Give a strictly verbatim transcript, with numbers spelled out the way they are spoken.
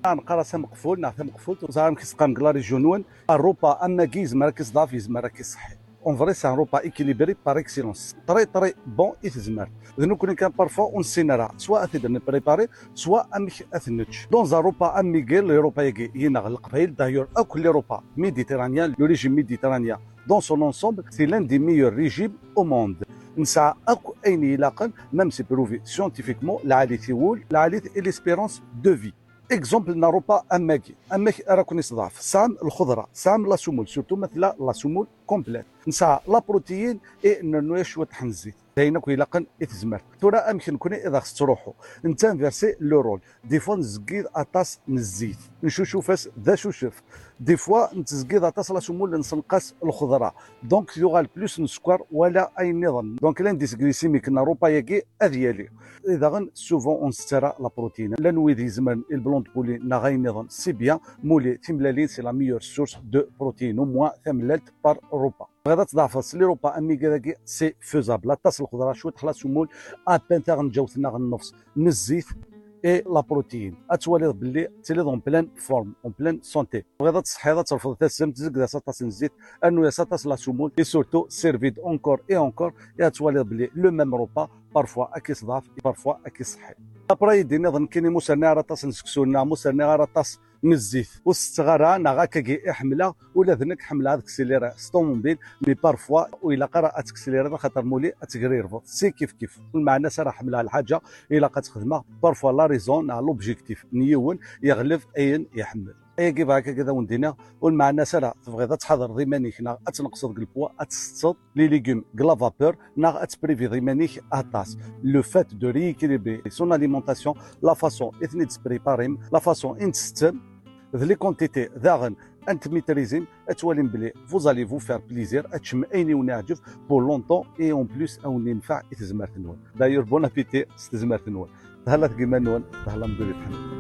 نقرا سا مقفول نعرف مقفول توزارم كيسقام كلا ريجيونون اوروبا اما كيز مراكز ضافيز مراكز صحي اون فري سان روبا ايكيليبري بار اكسيلونس طري طري بون يتزمر ذنو كون كان بارفو اون سينارا سواء اثيدر بريباري سواء امك اثنتش دون اوروبا ام ميغيل اوروبا يجي ينغ القبائل دايور او كل اوروبا ميديتيرانيان لو ريجيم ميديتيرانيان دون سون انسومبل سي لان دي ميور ريجيم او موند نسعى اكو اين يلاقن ميم سي بروفي سيونتيفيكمون العالي تيول العالي اي ليسبيرونس دو في اكزومبل ناروبا اماكي اماكي راكوني صضاف سام الخضره سام لا سمول سورتو مثلا لا سمول كومبليت نسعى لا بروتيين اي نويا شويه طحن الزيت داينك يلاقن يتزمر ترى امكن كوني اذا خص تروحوا انت انفيرسي لو رول دي فوا نزكيد اطاس من الزيت نشوفوا فاس ذا شوشف دي فوا نتزكيد اطاس لا سمول نسنقص الخضره دونك يوغال بلوس نسكر ولا اي نظام دونك لانديس غليسيميك ناروبا ياكي اذيالي اذا غن سوفون اون سترا لا بروتين لا نويد يزمن البلون بولي نا غاي نظام سي بيان مولي تيملالين سي لا ميور سورس دو بروتين او موان ثملالت بار روبا غادا تضعف ليروبا امي كذاكي سي فوزابل طاس الخضره شويه تخلص سمول ابان تاع نجاوتنا النفس من الزيت اي لا بروتين اتوالي باللي تيلي اون بلان فورم اون بلان سونتي غادا تصحي غادا ترفض تسم تزك طاس الزيت انو يا طاس لا سمول اي سورتو سيرفيد اونكور اي اونكور يا توالي باللي لو ميم روبا بارفوا اكي صداف بارفوا اكي صحي ابرا يدي نظن كايني موسرنا راه طاس نسكسونا موسرنا راه طاس من الزيت والستغاره نا غاكا حمله ولا ذنك حمله هذاك السيلير ستوموبيل مي بارفوا وإلا قرا تكسيلير خاطر مولي تقري رفض سي كيف كيف المعنى راه حملها الحاجه الا قتخدمها بارفوا لا ريزون نا لوبجيكتيف نيون يغلف اين يحمل اي كيف هكا كذا وندينا والمعنى راه تبغي تحضر ضيمانيك نا تنقص ديك البوا تستصد لي ليغوم كلا فابور نا تبريفي ضيمانيك اطاس لو فات دو ريكيليبري سون اليمونطاسيون لا فاسون اثني تبريباريم لا فاسون ان تستم لي كونتيتي داغن انت ميتريزين اتوالين بلي فوزالي فو فير بليزير اتشم ايني ونعجب بور لونطون اي اون بليس او ينفع يتزمر تنول داير بون ابيتي استزمر تنول تهلا كيما نول تهلا مدير الحمد